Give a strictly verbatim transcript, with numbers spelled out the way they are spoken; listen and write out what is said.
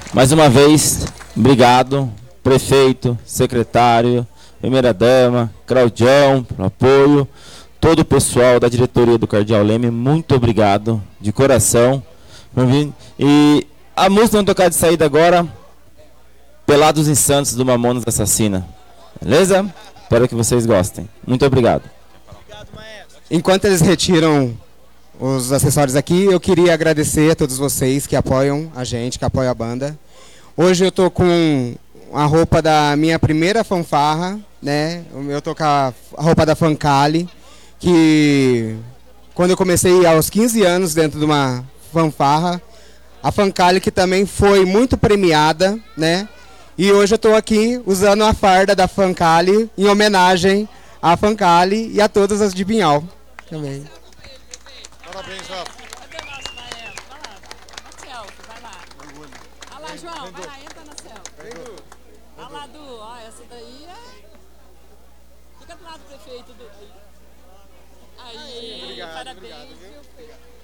Mais uma vez, obrigado, prefeito, secretário, primeira-dama, Claudião, pelo apoio, todo o pessoal da diretoria do Cardeal Leme, muito obrigado, de coração. E a música vai tocar de saída agora, Pelados em Santos, do Mamonas Assassina. Beleza? Espero que vocês gostem. Muito obrigado. Enquanto eles retiram os acessórios aqui, eu queria agradecer a todos vocês que apoiam a gente, que apoiam a banda. Hoje eu tô com a roupa da minha primeira fanfarra, né? Eu tô com a roupa da Fancali, que quando eu comecei aos quinze anos dentro de uma fanfarra, a Fancali que também foi muito premiada, né? E hoje eu estou aqui usando a farda da Fancali em homenagem à Fancali e a todas as de Pinhal também. Parabéns, Rafa. Cadê o nosso Maelo? Vai lá, na selfie, vai lá. Vai lá, João, vai lá, entra na selfie. Vai lá, Du, ó, essa daí é... Fica do lado do prefeito, Du. Aí, Obrigado, parabéns, obrigado, viu? viu, filho?